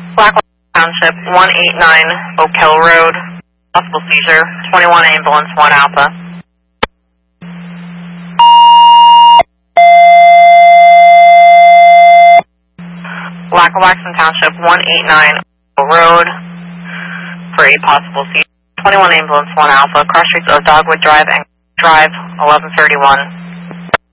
Blackwell Township, 189 Oak Hill Road, possible seizure, 21 ambulance, 1 Alpha. Blackwell Township, 189 Oak Hill Road, for a possible seizure, 21 ambulance, 1 Alpha, cross streets of Dogwood Drive and Drive, 1131.